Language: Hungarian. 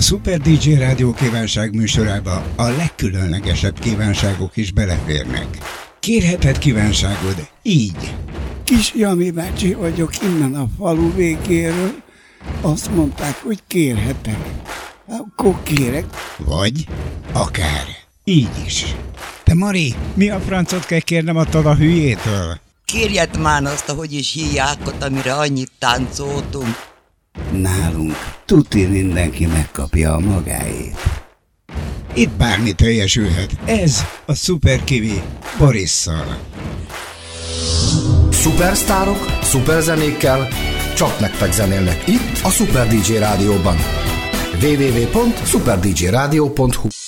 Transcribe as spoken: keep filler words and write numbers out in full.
Super dé dzsé Rádió kívánság műsorába a legkülönlegesebb kívánságok is beleférnek. Kérheted kívánságod így. Kis Jani bácsi vagyok innen a falu végéről. Azt mondták, hogy kérhetek. Akkor kérek. Vagy akár így is. Te Mari, mi a francot kell kérnem attól a hülyétől? Kérjed már azt, ahogy is hívják ott, amire annyit táncoltunk. Nálunk tuti mindenki megkapja a magáét. Itt bármi teljesülhet. Ez a Super Kiwi Borisszal. Szupersztárok, szuperzenékkel, csak nektek zenélnek itt a Super dé dzsé Rádióban. double-u double-u double-u pont super d j rádió pont hu